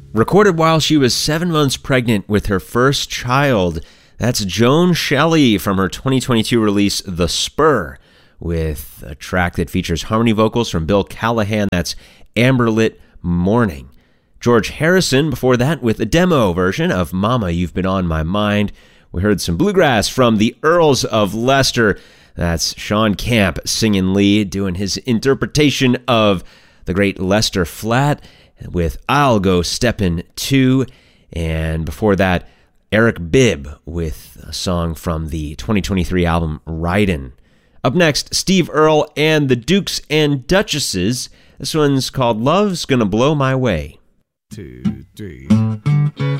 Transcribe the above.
Recorded while she was 7 months pregnant with her first child. That's Joan Shelley from her 2022 release, The Spur, with a track that features harmony vocals from Bill Callahan. That's Amberlit Morning. George Harrison before that with a demo version of Mama, You've Been on My Mind. We heard some bluegrass from the Earls of Leicester. That's Sean Camp singing lead, doing his interpretation of the great Lester Flatt with I'll Go Steppin' 2. And before that, Eric Bibb with a song from the 2023 album Ridin'. Up next, Steve Earle and the Dukes and Duchesses. This one's called Love's Gonna Blow My Way. 2, 3.